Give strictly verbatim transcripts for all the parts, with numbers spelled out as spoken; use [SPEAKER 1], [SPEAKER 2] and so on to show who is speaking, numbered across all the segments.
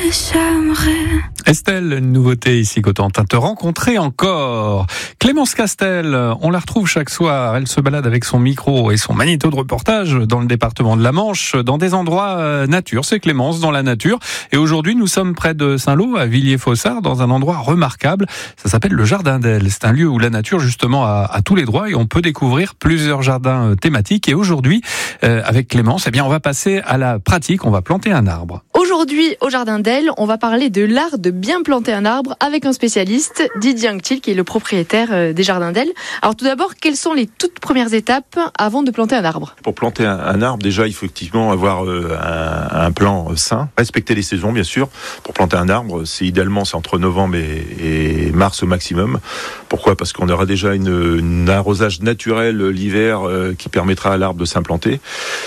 [SPEAKER 1] j'aimerais.
[SPEAKER 2] Estelle, une nouveauté ici Cotentin, te rencontrer encore. Clémence Castel, on la retrouve chaque soir. Elle se balade avec son micro et son magnéto de reportage dans le département de la Manche, dans des endroits euh, nature. C'est Clémence dans la nature. Et aujourd'hui, nous sommes près de Saint-Lô, à Villiers-Fossard, dans un endroit remarquable. Ça s'appelle le Jardin d'Elle. C'est un lieu où la nature, justement, a, a tous les droits et on peut découvrir plusieurs jardins euh, thématiques. Et aujourd'hui, euh, avec Clémence, eh bien, on va passer à la pratique. On va planter un arbre.
[SPEAKER 3] Aujourd'hui, au Jardin d'Elle, on va parler de l'art de bien planter un arbre avec un spécialiste, Didier Anctil, qui est le propriétaire des Jardins d'Elle. Alors tout d'abord, quelles sont les toutes premières étapes avant de planter un arbre ?
[SPEAKER 4] Pour planter un, un arbre, déjà, il faut effectivement avoir euh, un, un plan sain, respecter les saisons, bien sûr. Pour planter un arbre, c'est idéalement c'est entre novembre et, et mars au maximum. Pourquoi ? Parce qu'on aura déjà une, une arrosage naturel l'hiver euh, qui permettra à l'arbre de s'implanter.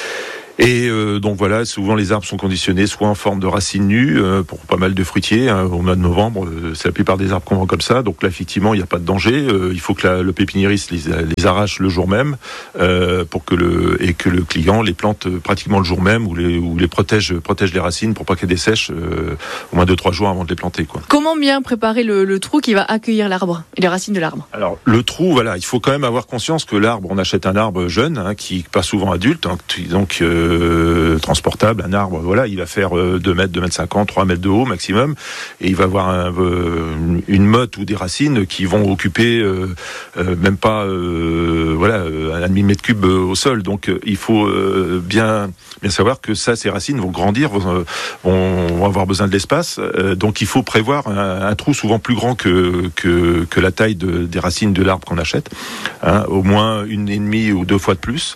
[SPEAKER 4] Et euh, donc voilà, souvent les arbres sont conditionnés soit en forme de racines nues euh, pour pas mal de fruitiers hein, au mois de novembre, euh, c'est la plupart des arbres qu'on vend comme ça. Donc là effectivement il n'y a pas de danger. Euh, il faut que la, le pépiniériste les, les arrache le jour même euh, pour que le et que le client les plante pratiquement le jour même ou les ou les protège protège les racines pour pas qu'elles dessèchent euh, au moins deux trois jours avant de les planter quoi.
[SPEAKER 3] Comment bien préparer le, le trou qui va accueillir l'arbre et les racines de l'arbre ?
[SPEAKER 4] Alors le trou, voilà, il faut quand même avoir conscience que l'arbre, on achète un arbre jeune hein, qui pas souvent adulte, hein, donc euh, Euh, transportable, un arbre, voilà, il va faire euh, deux mètres, deux mètres cinquante, trois mètres de haut maximum, et il va avoir un, euh, une motte ou des racines qui vont occuper euh, euh, même pas, euh, voilà, un demi-mètre cube au sol. Donc euh, il faut euh, bien, bien savoir que ça, ces racines vont grandir, vont, vont, vont avoir besoin de l'espace. Euh, donc il faut prévoir un, un trou souvent plus grand que que, que la taille de, des racines de l'arbre qu'on achète, hein, au moins une et demie ou deux fois de plus.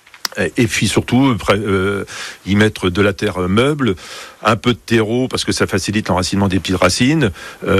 [SPEAKER 4] Et puis surtout, euh, y mettre de la terre meuble, un peu de terreau parce que ça facilite l'enracinement des petites racines.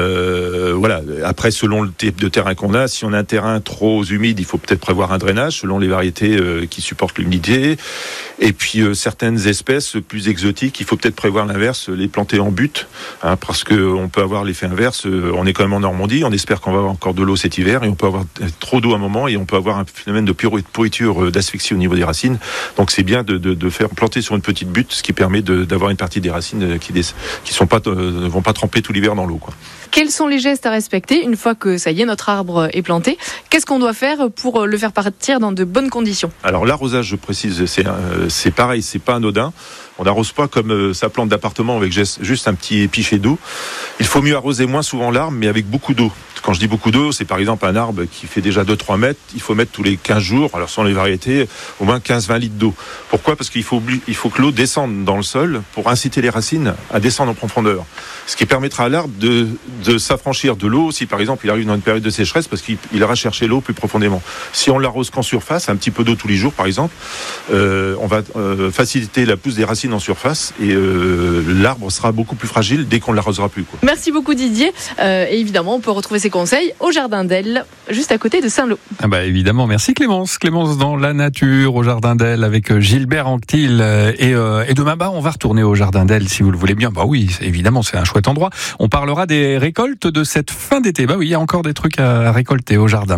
[SPEAKER 4] Euh, voilà. Après, selon le type de terrain qu'on a, si on a un terrain trop humide, il faut peut-être prévoir un drainage selon les variétés euh, qui supportent l'humidité. Et puis euh, certaines espèces plus exotiques, il faut peut-être prévoir l'inverse, les planter en butte, hein, parce que on peut avoir l'effet inverse. Euh, on est quand même en Normandie, on espère qu'on va avoir encore de l'eau cet hiver et on peut avoir trop d'eau à un moment et on peut avoir un phénomène de pourriture, euh, d'asphyxie au niveau des racines. Donc c'est bien de, de, de faire planter sur une petite butte, ce qui permet de, d'avoir une partie des racines qui ne qui sont pas, euh, vont pas tremper tout l'hiver dans l'eau, quoi.
[SPEAKER 3] Quels sont les gestes à respecter une fois que ça y est, notre arbre est planté ? Qu'est-ce qu'on doit faire pour le faire partir dans de bonnes conditions ?
[SPEAKER 4] Alors l'arrosage, je précise, c'est, euh, c'est pareil, c'est pas anodin. On n'arrose pas comme euh, sa plante d'appartement avec juste un petit pichet d'eau. Il faut mieux arroser moins souvent l'arbre, mais avec beaucoup d'eau. Quand je dis beaucoup d'eau, c'est par exemple un arbre qui fait déjà deux à trois mètres, il faut mettre tous les quinze jours, alors sans les variétés, au moins quinze à vingt litres d'eau. Pourquoi ? Parce qu'il faut, il faut que l'eau descende dans le sol pour inciter les racines à descendre en profondeur. Ce qui permettra à l'arbre de, de s'affranchir de l'eau si par exemple il arrive dans une période de sécheresse parce qu'il il ira chercher l'eau plus profondément. Si on l'arrose qu'en surface, un petit peu d'eau tous les jours par exemple, euh, on va euh, faciliter la pousse des racines en surface et euh, l'arbre sera beaucoup plus fragile dès qu'on ne l'arrosera plus, quoi.
[SPEAKER 3] Merci beaucoup Didier. Euh, et évidemment, on peut retrouver ces conseils au Jardin d'Elle, juste à côté de Saint-Lô.
[SPEAKER 2] Ah bah évidemment, merci Clémence. Clémence dans la nature, au Jardin d'Elle, avec Gilbert Anctil. Et, euh, et demain, bah, on va retourner au Jardin d'Elle, si vous le voulez bien. Bah oui, évidemment, c'est un chouette endroit. On parlera des récoltes de cette fin d'été. Bah oui, il y a encore des trucs à récolter au jardin.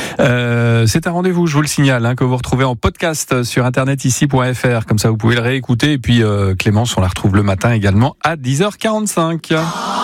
[SPEAKER 2] Euh, c'est un rendez-vous, je vous le signale, hein, que vous retrouvez en podcast sur internet ici point f r. Comme ça, vous pouvez le réécouter. Et puis, euh, Clémence, on la retrouve le matin également à dix heures quarante-cinq.